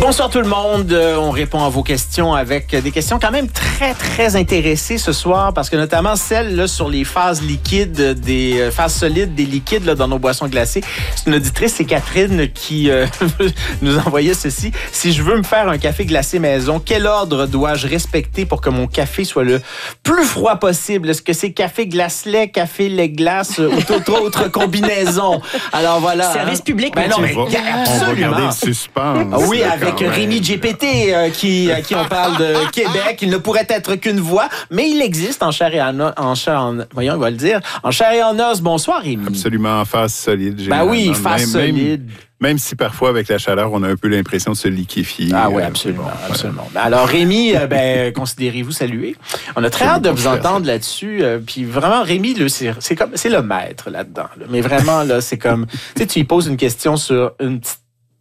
Bonsoir tout le monde. On répond à vos questions avec des questions quand même très, très intéressées ce soir parce que notamment celle là, sur les phases liquides, des phases solides des liquides là, dans nos boissons glacées. C'est une auditrice, c'est Catherine, qui nous envoyait ceci. Si je veux me faire un café glacé maison, quel ordre dois-je respecter pour que mon café soit le plus froid possible? Est-ce que c'est café glace-lait, café lait-glace ou toute autre combinaison? Alors voilà. Service public. Ben non, mais absolument. On va garder le suspense. Ah oui, avec Rémi GPT, à qui on parle de Québec. Il ne pourrait être qu'une voix, mais il existe en chair et en voyons, il va le dire, en chair et en os. Bonsoir, Rémi. Absolument, en face solide. Ben oui, face solide. Même si parfois, avec la chaleur, on a un peu l'impression de se liquéfier. Ah oui, absolument, absolument. Alors, Rémi, considérez-vous salué. On a très hâte de vous entendre là-dessus. Puis vraiment, Rémi, c'est le maître là-dedans. Là. Mais vraiment, là, c'est comme... Tu lui poses une question sur une petite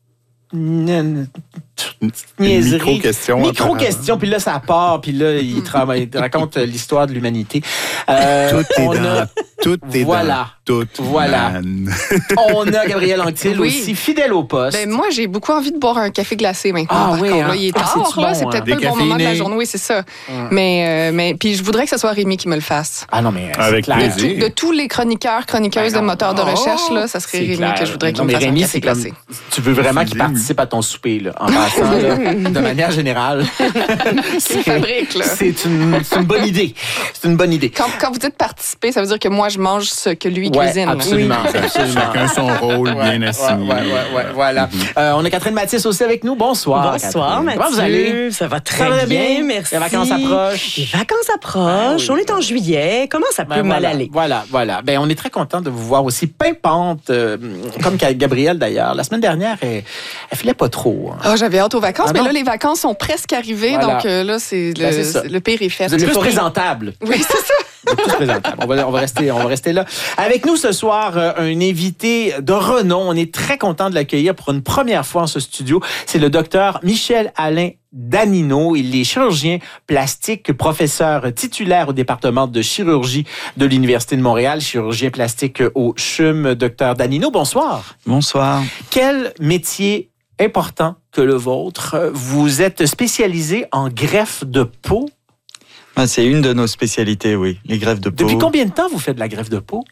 niaiserie. Micro-question, puis là, ça part, puis là, il raconte l'histoire de l'humanité. Tout est voilà. Tout. Voilà. On a Gabrielle Anctil aussi, fidèle au poste. Ben, moi, j'ai beaucoup envie de boire un café glacé maintenant. Ah oui, là, il est tard, c'est peut-être pas le bon moment de la journée. Oui, c'est ça. Mais puis je voudrais que ce soit Rémi qui me le fasse. Ah non, mais avec plaisir. De tous les chroniqueuses de moteurs de recherche, là, ça serait Rémi que je voudrais qu'il me fasse un café glacé. Tu veux vraiment qu'il participe à ton souper, là, en passant, là, de manière générale. Qu'il fabrique, là. C'est une bonne idée. C'est une bonne idée. Quand vous dites participer, ça veut dire que moi, je mange ce que lui cuisine. Absolument. Chacun son rôle bien assigné. Voilà. On a Catherine Mathis aussi avec nous. Bonsoir. Bonsoir, Mathieu. Comment vous allez? Ça va très bien, merci. Les vacances approchent. Les vacances approchent. On est en juillet. Comment ça peut mal aller? Voilà. Ben, on est très content de vous voir aussi pimpante, comme Gabrielle d'ailleurs. La semaine dernière, elle filait pas trop. Hein. Oh, j'avais hâte aux vacances, mais là, les vacances sont presque arrivées, donc là, c'est le pire est fait. Vous êtes plus présentable. Oui, c'est ça. Tous présentables. On va rester là. Avec nous ce soir, un invité de renom. On est très content de l'accueillir pour une première fois en ce studio. C'est le docteur Michel-Alain Danino. Il est chirurgien plastique, professeur titulaire au département de chirurgie de l'Université de Montréal, chirurgien plastique au CHUM. Docteur Danino, bonsoir. Bonsoir. Quel métier important que le vôtre. Vous êtes spécialisé en greffe de peau. C'est une de nos spécialités, oui, les greffes de peau. Depuis combien de temps vous faites de la greffe de peau?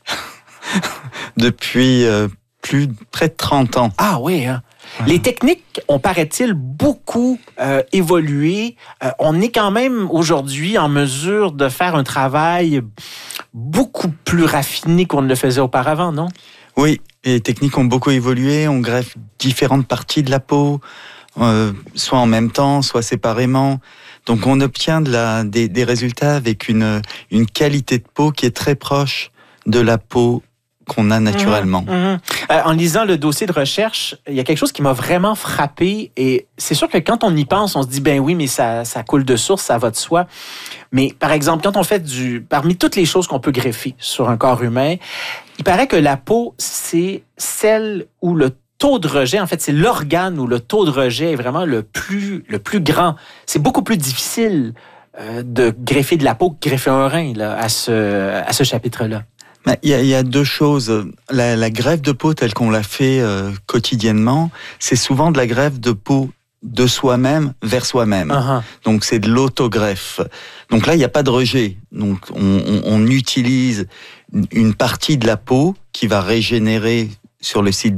Depuis près de 30 ans. Ah oui, hein? Les techniques ont, paraît-il, beaucoup évolué. On est quand même aujourd'hui en mesure de faire un travail beaucoup plus raffiné qu'on ne le faisait auparavant, non? Oui, les techniques ont beaucoup évolué. On greffe différentes parties de la peau, soit en même temps, soit séparément. Donc on obtient des résultats avec une qualité de peau qui est très proche de la peau qu'on a naturellement. En lisant le dossier de recherche, il y a quelque chose qui m'a vraiment frappé et c'est sûr que quand on y pense, on se dit ben oui, mais ça coule de source, ça va de soi. Mais par exemple, quand on fait parmi toutes les choses qu'on peut greffer sur un corps humain, il paraît que la peau, c'est celle où le taux de rejet, en fait, c'est l'organe où le taux de rejet est vraiment le plus grand. C'est beaucoup plus difficile de greffer de la peau que greffer un rein là, à ce chapitre-là. Il y a deux choses. La greffe de peau telle qu'on la fait quotidiennement, c'est souvent de la greffe de peau de soi-même vers soi-même. Donc c'est de l'autogreffe. Donc là, il n'y a pas de rejet. Donc on utilise une partie de la peau qui va régénérer sur le site